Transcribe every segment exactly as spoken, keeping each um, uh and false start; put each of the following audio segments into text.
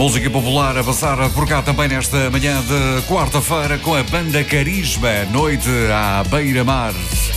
Música popular a passar por cá também nesta manhã de quarta-feira com a banda Carisma, noite à beira-mar.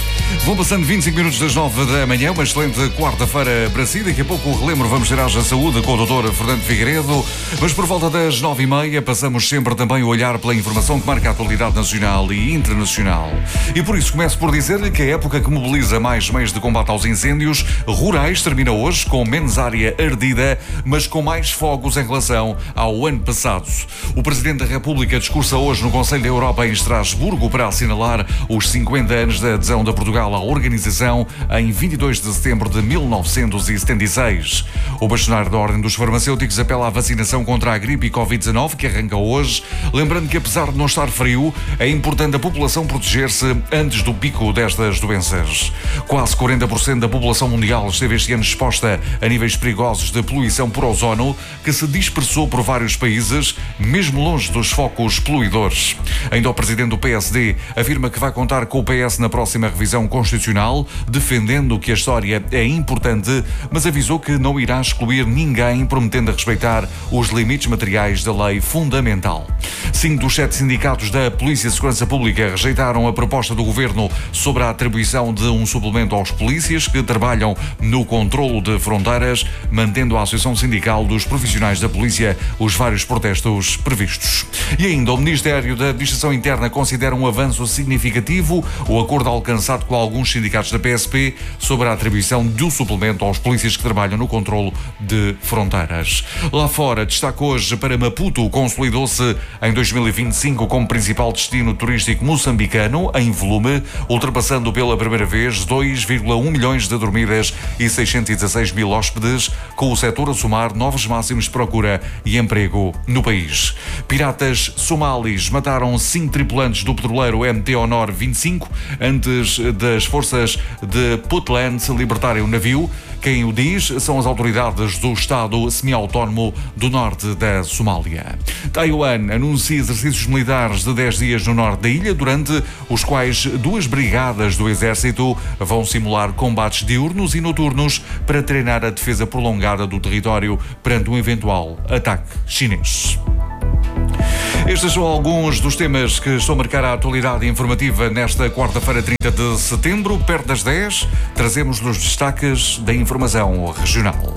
Vão passando vinte e cinco minutos das nove da manhã, uma excelente quarta-feira para si. Daqui a pouco o relembro vamos ter Haja Saúde com o doutor Fernando Figueiredo, mas por volta das nove e meia passamos sempre também o olhar pela informação que marca a atualidade nacional e internacional. E por isso começo por dizer que a época que mobiliza mais meios de combate aos incêndios rurais termina hoje com menos área ardida, mas com mais fogos em relação ao ano passado. O Presidente da República discursa hoje no Conselho da Europa em Estrasburgo para assinalar os cinquenta anos da adesão da Portugal à organização em vinte e dois de setembro de mil novecentos e setenta e seis. O bastonário da Ordem dos Farmacêuticos apela à vacinação contra a gripe e covid dezanove, que arranca hoje, lembrando que apesar de não estar frio, é importante a população proteger-se antes do pico destas doenças. Quase quarenta por cento da população mundial esteve este ano exposta a níveis perigosos de poluição por ozono, que se dispersou por vários países, mesmo longe dos focos poluidores. Ainda o presidente do P S D afirma que vai contar com o P S na próxima revisão constitucional, defendendo que a história é importante, mas avisou que não irá excluir ninguém, prometendo respeitar os limites materiais da lei fundamental. Cinco dos sete sindicatos da Polícia e Segurança Pública rejeitaram a proposta do governo sobre a atribuição de um suplemento aos polícias que trabalham no controlo de fronteiras, mantendo a Associação Sindical dos Profissionais da Polícia os vários protestos previstos. E ainda o Ministério da Administração Interna considera um avanço significativo o acordo alcançado com alguns sindicatos da P S P sobre a atribuição de um suplemento aos polícias que trabalham no controlo de fronteiras. Lá fora, destaque hoje para Maputo, consolidou-se em dois mil e vinte e cinco como principal destino turístico moçambicano em volume, ultrapassando pela primeira vez dois vírgula um milhões de dormidas e seiscentos e dezasseis mil hóspedes, com o setor a somar novos máximos de procura e emprego no país. Piratas somalis mataram cinco tripulantes do petroleiro M T Honor vinte e cinco antes das forças de Puntland se libertarem o navio. Quem o diz são as autoridades do Estado semi-autónomo do norte da Somália. Taiwan anuncia exercícios militares de dez dias no norte da ilha, durante os quais duas brigadas do exército vão simular combates diurnos e noturnos para treinar a defesa prolongada do território perante um eventual ataque chinês. Estes são alguns dos temas que estão a marcar a atualidade informativa nesta quarta-feira, trinta de setembro, perto das dez. Trazemos-lhe os destaques da informação regional.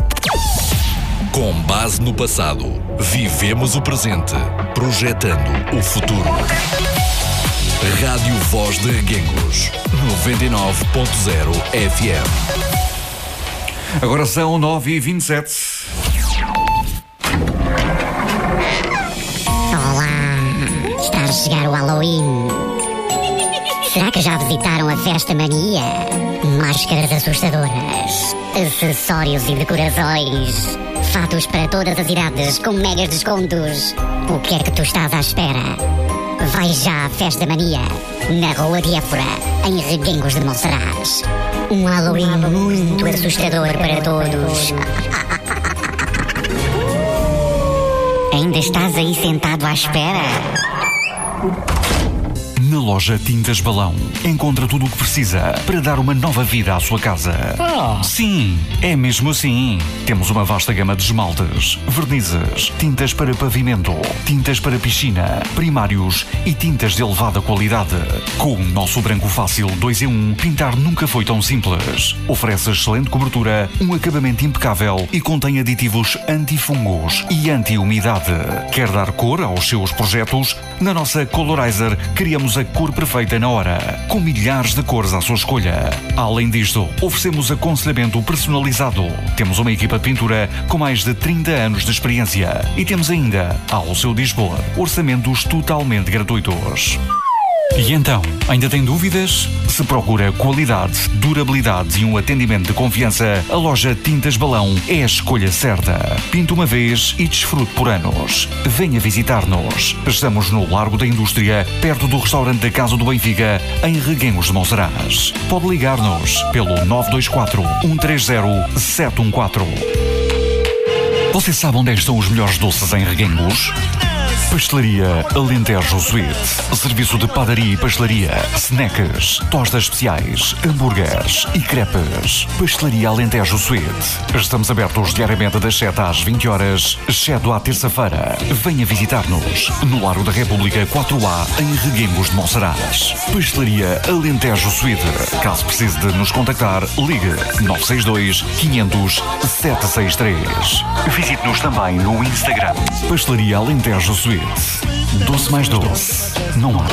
Com base no passado, vivemos o presente, projetando o futuro. Rádio Voz de Reguengos, noventa e nove ponto zero F M. Agora são nove e vinte e sete. Está a chegar o Halloween. Será que já visitaram a Festa Mania? Máscaras assustadoras, acessórios e decorações, fatos para todas as idades com megas descontos. O que é que tu estás à espera? Vai já à Festa Mania, na Rua de Évora, em Reguengos de Monserrate. Um Halloween muito assustador para todos. Ainda estás aí sentado à espera? Na loja Tintas Balão, encontra tudo o que precisa para dar uma nova vida à sua casa. Ah. Sim, é mesmo assim. Temos uma vasta gama de esmaltes, vernizes, tintas para pavimento, tintas para piscina, primários e tintas de elevada qualidade. Com o nosso branco fácil dois em um, pintar nunca foi tão simples. Oferece excelente cobertura, um acabamento impecável e contém aditivos antifungos e anti-umidade. Quer dar cor aos seus projetos? Na nossa Colorizer, criamos a cor perfeita na hora, com milhares de cores à sua escolha. Além disto, oferecemos aconselhamento personalizado. Temos uma equipa de pintura com mais de trinta anos de experiência e temos ainda, ao seu dispor, orçamentos totalmente gratuitos. E então, ainda tem dúvidas? Se procura qualidade, durabilidade e um atendimento de confiança, a loja Tintas Balão é a escolha certa. Pinte uma vez e desfrute por anos. Venha visitar-nos. Estamos no Largo da Indústria, perto do restaurante da Casa do Benfica, em Reguengos de Monserrate. Pode ligar-nos pelo nove dois quatro, um três zero, sete um quatro. Você sabe onde estão os melhores doces em Reguengos? Pastelaria Alentejo Sweet. Serviço de padaria e pastelaria, snacks, tostas especiais, hambúrgueres e crepes. Pastelaria Alentejo Sweet. Estamos abertos diariamente das sete às vinte horas, exceto à terça-feira. Venha visitar-nos no Largo da República quatro A, em Reguengos de Monsaraz. Pastelaria Alentejo Sweet. Caso precise de nos contactar, ligue nove seis dois, quinhentos, sete seis três. Visite-nos também no Instagram. Pastelaria Alentejo Sweet. Doce mais doce. Não há.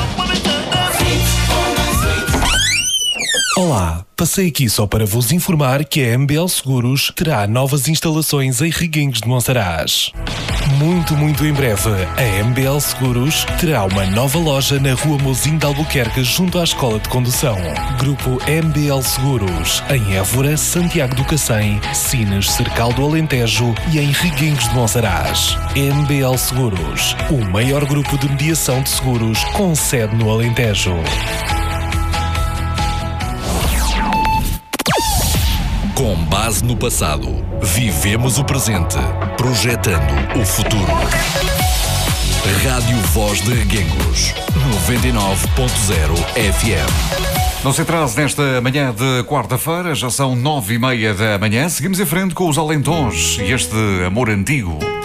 Olá, passei aqui só para vos informar que a M B L Seguros terá novas instalações em Reguengos de Monsaraz. Muito, muito em breve, a M B L Seguros terá uma nova loja na Rua Mozinho de Albuquerque, junto à Escola de Condução. Grupo M B L Seguros, em Évora, Santiago do Cacém, Sines, Cercal do Alentejo e em Reguengos de Monsaraz. M B L Seguros, o maior grupo de mediação de seguros com sede no Alentejo. Com base no passado, vivemos o presente, projetando o futuro. Rádio Voz de Reguengos, noventa e nove ponto zero F M. Não se atrase nesta manhã de quarta-feira, já são nove e meia da manhã. Seguimos em frente com os Alentons e este amor antigo.